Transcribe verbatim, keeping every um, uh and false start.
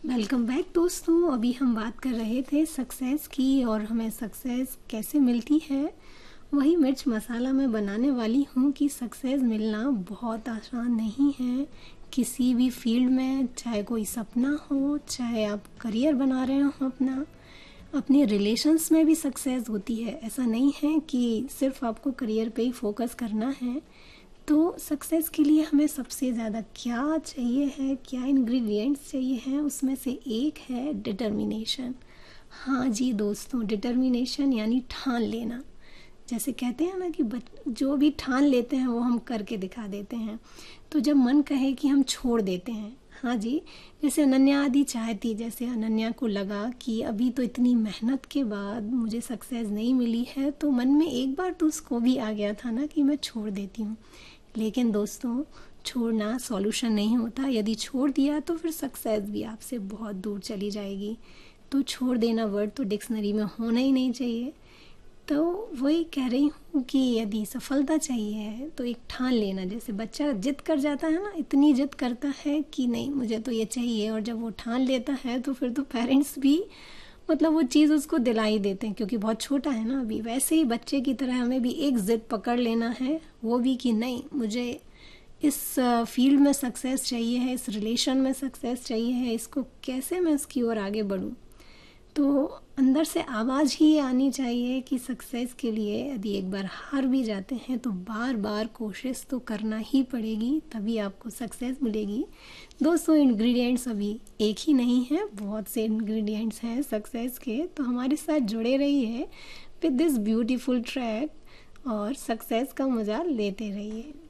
Welcome back दोस्तों। अभी हम बात कर रहे थे सक्सेस की और हमें सक्सेस कैसे मिलती है। वही मिर्च मसाला मैं बनाने वाली हूँ कि सक्सेस मिलना बहुत आसान नहीं है किसी भी फील्ड में, चाहे कोई सपना हो, चाहे आप करियर बना रहे हो अपना। अपने रिलेशंस में भी सक्सेस होती है। ऐसा नहीं है कि सिर्फ आपको करियर पे ही फोकस करना है। तो सक्सेस के लिए हमें सबसे ज़्यादा क्या चाहिए है, क्या इंग्रेडिएंट्स चाहिए हैं, उसमें से एक है डिटर्मिनेशन। हाँ जी दोस्तों, डिटर्मिनेशन यानी ठान लेना। जैसे कहते हैं ना कि जो भी ठान लेते हैं वो हम करके दिखा देते हैं। तो जब मन कहे कि हम छोड़ देते हैं, हाँ जी, जैसे अनन्या आदि चाहती, जैसे अनन्या को लगा कि अभी तो इतनी मेहनत के बाद मुझे सक्सेस नहीं मिली है, तो मन में एक बार तो उसको भी आ गया था ना कि मैं छोड़ देती हूँ। लेकिन दोस्तों, छोड़ना सॉल्यूशन नहीं होता। यदि छोड़ दिया तो फिर सक्सेस भी आपसे बहुत दूर चली जाएगी। तो छोड़ देना वर्ड तो डिक्शनरी में होना ही नहीं चाहिए। तो वही कह रही हूँ कि यदि सफलता चाहिए है तो एक ठान लेना। जैसे बच्चा जिद कर जाता है ना, इतनी जिद करता है कि नहीं मुझे तो ये चाहिए, और जब वो ठान लेता है तो फिर तो पेरेंट्स भी मतलब वो चीज़ उसको दिला ही देते हैं, क्योंकि बहुत छोटा है ना अभी। वैसे ही बच्चे की तरह हमें भी एक जिद पकड़ लेना है, वो भी कि नहीं मुझे इस फील्ड में सक्सेस चाहिए है, इस रिलेशन में सक्सेस चाहिए है, इसको कैसे मैं इसकी ओर आगे बढ़ूँ। तो अंदर से आवाज़ ही आनी चाहिए कि सक्सेस के लिए यदि एक बार हार भी जाते हैं तो बार बार कोशिश तो करना ही पड़ेगी, तभी आपको सक्सेस मिलेगी। दोस्तों, इंग्रेडिएंट्स अभी एक ही नहीं है, बहुत से इंग्रेडिएंट्स हैं सक्सेस के। तो हमारे साथ जुड़े रहिए विद दिस ब्यूटीफुल ट्रैक और सक्सेस का मज़ा लेते रहिए।